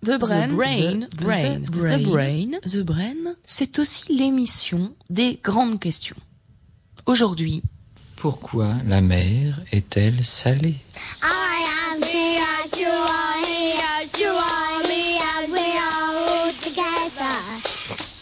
The Brain, c'est aussi l'émission des grandes questions. Aujourd'hui, pourquoi la mer est-elle salée ?